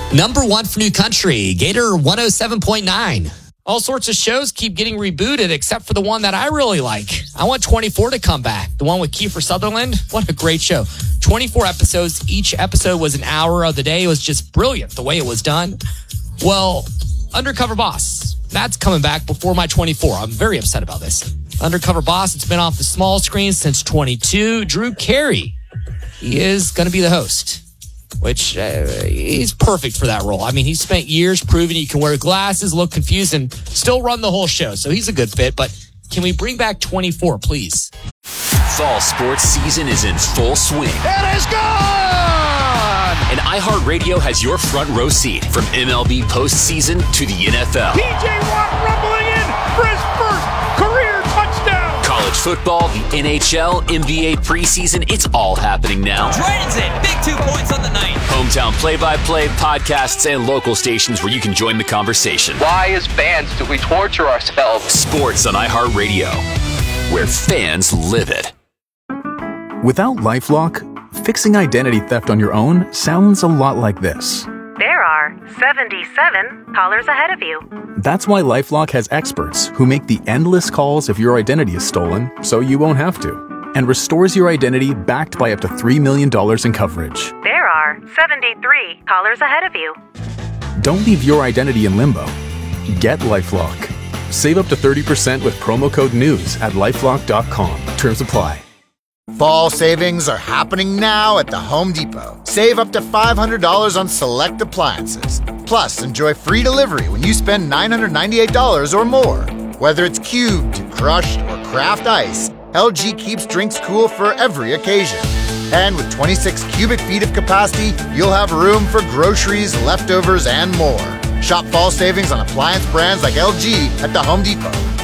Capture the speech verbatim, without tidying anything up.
Number one for New Country, Gator one oh seven point nine. All sorts of shows keep getting rebooted except for the one that I really like. I want twenty-four to come back. The one with Kiefer Sutherland. What a great show. twenty-four episodes. Each episode was an hour of the day. It was just brilliant the way it was done. Well, Undercover Boss. That's coming back before my twenty-four. I'm very upset about this. Undercover Boss, it's been off the small screen since twenty-two. Drew Carey. He is going to be the host, which uh, he's perfect for that role. I mean, he spent years proving he can wear glasses, look confused, and still run the whole show. So he's a good fit. But can we bring back twenty-four, please? Fall sports season is in full swing. It is gone! And iHeartRadio has your front row seat from M L B postseason to the N F L. T J Watt rumbling in for his first career touchdown. College football, the N H L, N B A preseason, it's all happening now. Drayton's in. Big two points on the night. Hometown play-by-play, podcasts, and local stations where you can join the conversation. Why, as fans, do we torture ourselves? Sports on iHeartRadio, where fans live it. Without LifeLock, fixing identity theft on your own sounds a lot like this. There are seventy-seven callers ahead of you. That's why LifeLock has experts who make the endless calls if your identity is stolen, so you won't have to, and restores your identity backed by up to three million dollars in coverage. There are seventy-three callers ahead of you. Don't leave your identity in limbo. Get LifeLock. Save up to thirty percent with promo code NEWS at lifelock dot com. Terms apply. Fall savings are happening now at the Home Depot. Save up to five hundred dollars on select appliances. Plus, enjoy free delivery when you spend nine hundred ninety-eight dollars or more. Whether it's cubed, crushed, or craft ice, L G keeps drinks cool for every occasion. And with twenty-six cubic feet of capacity, you'll have room for groceries, leftovers, and more. Shop fall savings on appliance brands like L G at the Home Depot.